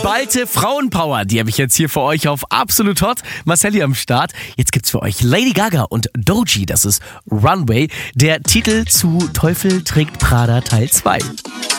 Geballte Frauenpower, die habe ich jetzt hier für euch auf Absolut Hot. Marcelli am Start. Jetzt gibt's für euch Lady Gaga und Doechii, das ist Runway, der Titel zu Teufel trägt Prada Teil 2.